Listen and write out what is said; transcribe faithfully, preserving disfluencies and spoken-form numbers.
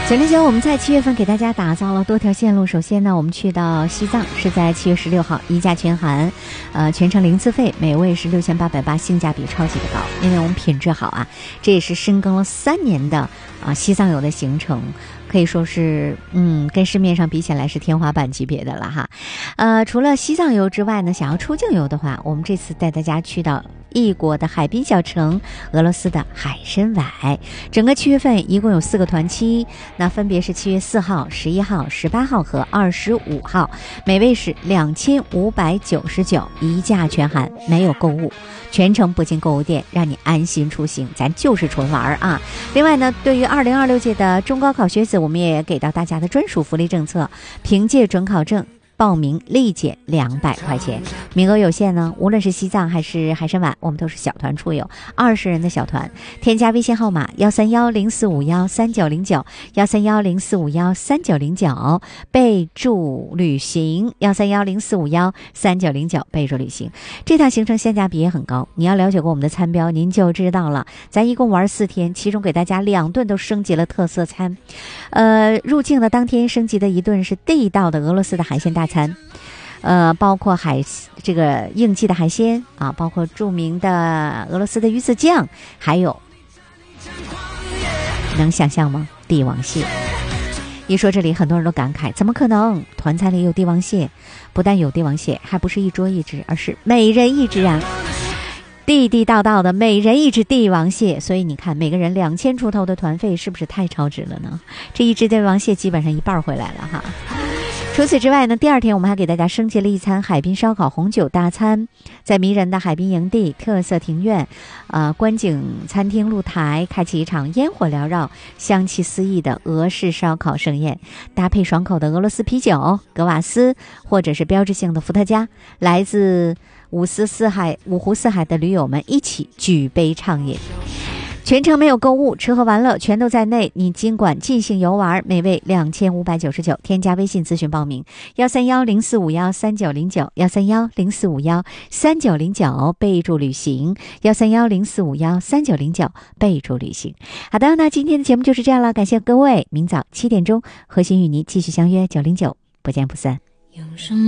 九零九，我们在七月份给大家打造了多条线路。首先呢，我们去到西藏，是在七月十六号，一价全含，呃，全程零自费，每位是六千八百八，性价比超级的高，因为我们品质好啊。这也是深耕了三年的啊西藏游的行程，可以说是嗯，跟市面上比起来是天花板级别的了哈。呃，除了西藏游之外呢，想要出境游的话，我们这次带大家去到异国的海滨小城俄罗斯的海参崴。整个七月份一共有四个团期，那分别是七月四号、十一号、十八号和二十五号，每位是两千五百九十九，一价全含，没有购物，全程不进购物店，让你安心出行，咱就是纯玩啊。另外呢，对于二零二六届的中高考学子，我们也给到大家的专属福利政策，凭借准考证报名立减两百块钱，名额有限呢。无论是西藏还是海参崴，我们都是小团出游，二十人的小团。添加微信号码幺三幺零四五幺三九零九幺三幺零四五幺三九零九，备注旅行幺三幺零四五幺三九零九，备注旅行。这趟行程性价比也很高，你要了解过我们的餐标，您就知道了。咱一共玩四天，其中给大家两顿都升级了特色餐。呃，入境的当天升级的一顿是地道的俄罗斯的海鲜大餐，呃，包括海这个应季的海鲜啊，包括著名的俄罗斯的鱼子酱，还有能想象吗？帝王蟹。一说这里，很多人都感慨，怎么可能？团餐里有帝王蟹，不但有帝王蟹，还不是一桌一只，而是每人一只啊！地地道道的每人一只帝王蟹，所以你看每个人两千出头的团费是不是太超值了呢？这一只帝王蟹基本上一半回来了哈。除此之外呢，第二天我们还给大家升级了一餐海滨烧烤红酒大餐，在迷人的海滨营地、特色庭院、呃观景餐厅露台，开启一场烟火缭绕、香气四溢的俄式烧烤盛宴，搭配爽口的俄罗斯啤酒、格瓦斯，或者是标志性的伏特加，来自五湖四海、五湖四海的驴友们一起举杯畅饮。全程没有购物，吃喝玩乐全都在内，你尽管尽兴游玩，每位两千五百九十九，添加微信咨询报名幺三幺零四五幺三九零九幺三幺零四五幺三九零九，备注旅行幺三幺零四五幺三九零九，备注旅行。好的，那今天的节目就是这样了，感谢各位，明早七点钟和心与你继续相约九零九，不见不散。